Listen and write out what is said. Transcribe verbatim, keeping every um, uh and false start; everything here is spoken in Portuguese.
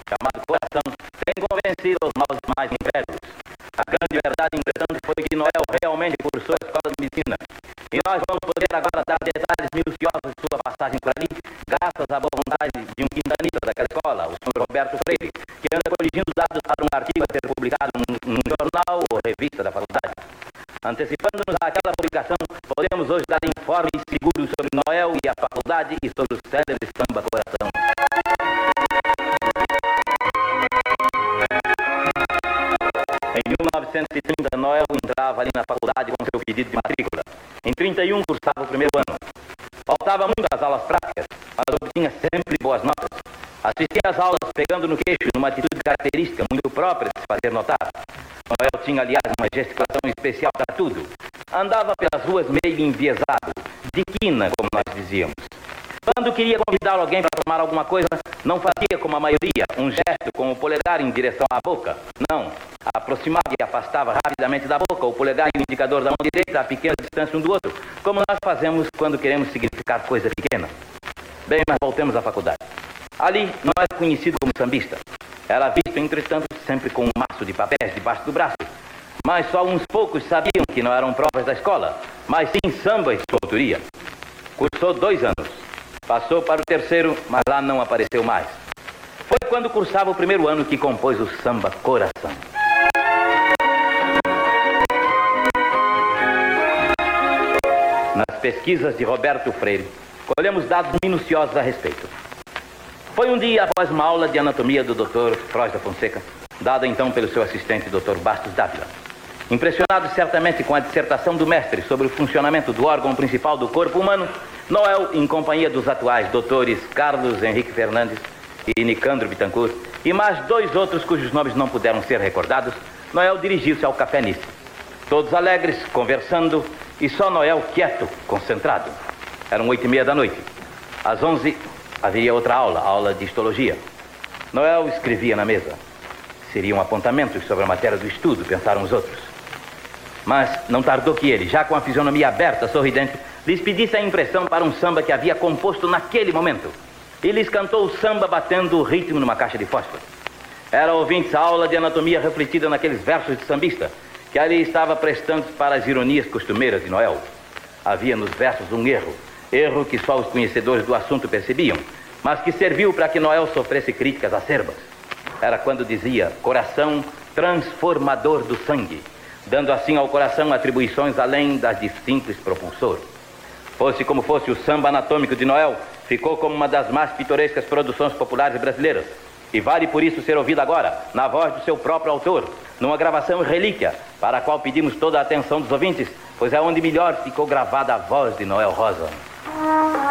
chamado Coração, tem convencido os maus mais incrédulos. A grande verdade, entretanto, foi que Noel realmente cursou a escola de medicina. E nós vamos poder agora dar detalhes minuciosos de sua passagem por ali, graças à boa vontade de um quintanista daquela escola, o senhor Roberto Freire, que anda corrigindo dados para um artigo a ser publicado num, num jornal ou revista da faculdade. Antecipando-nos àquela publicação, podemos hoje dar informes seguros sobre Noel e a faculdade e sobre o célebre samba Coração. Em mil novecentos e trinta, Noel entrava ali na faculdade com seu pedido de matrícula. Em trinta e um, cursava o primeiro ano. Faltava muito às aulas práticas, mas obtinha sempre boas notas. Assistia às aulas pegando no queixo, numa atitude característica, muito própria de se fazer notar. Noel tinha, aliás, uma gesticulação especial para tudo. Andava pelas ruas meio enviesado, de quina, como nós dizíamos. Quando queria convidar alguém para tomar alguma coisa, não fazia como a maioria, um gesto com o polegar em direção à boca. Não, aproximava e afastava rapidamente da boca o polegar e o indicador da mão direita a pequena distância um do outro, como nós fazemos quando queremos significar coisa pequena. Bem, mas voltemos à faculdade. Ali, não era conhecido como sambista. Era visto, entretanto, sempre com um maço de papéis debaixo do braço. Mas só uns poucos sabiam que não eram provas da escola, mas sim samba e sua autoria. Cursou dois anos. Passou para o terceiro, mas lá não apareceu mais. Foi quando cursava o primeiro ano que compôs o samba Coração. Nas pesquisas de Roberto Freire, colhemos dados minuciosos a respeito. Foi um dia após uma aula de anatomia do doutor Frois da Fonseca, dada então pelo seu assistente doutor Bastos Dávila. Impressionado certamente com a dissertação do mestre sobre o funcionamento do órgão principal do corpo humano, Noel, em companhia dos atuais doutores Carlos Henrique Fernandes e Nicandro Bittencourt, e mais dois outros cujos nomes não puderam ser recordados, Noel dirigiu-se ao Café Nice. Todos alegres, conversando, e só Noel quieto, concentrado. Eram oito e meia da noite. Às onze, haveria outra aula, a aula de histologia. Noel escrevia na mesa. Seriam apontamentos sobre a matéria do estudo, pensaram os outros. Mas não tardou que ele, já com a fisionomia aberta, sorridente, lhes pedisse a impressão para um samba que havia composto naquele momento. E lhes cantou o samba batendo o ritmo numa caixa de fósforo. Era, ouvintes, a aula de anatomia refletida naqueles versos de sambista, que ali estava prestando para as ironias costumeiras de Noel. Havia nos versos um erro, erro que só os conhecedores do assunto percebiam, mas que serviu para que Noel sofresse críticas acerbas. Era quando dizia coração transformador do sangue, dando assim ao coração atribuições além das de simples propulsor. Fosse como fosse, o samba anatômico de Noel ficou como uma das mais pitorescas produções populares brasileiras, e vale por isso ser ouvido agora, na voz do seu próprio autor, numa gravação relíquia, para a qual pedimos toda a atenção dos ouvintes, pois é onde melhor ficou gravada a voz de Noel Rosa.